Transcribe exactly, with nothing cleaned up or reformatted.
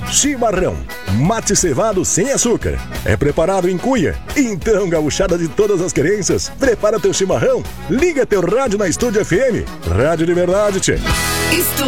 Chimarrão, mate cevado sem açúcar. É preparado em cuia. Então, gauchada de todas as querências, prepara teu chimarrão, liga teu rádio na Estúdio F M. Rádio de verdade, tchê. Estúdio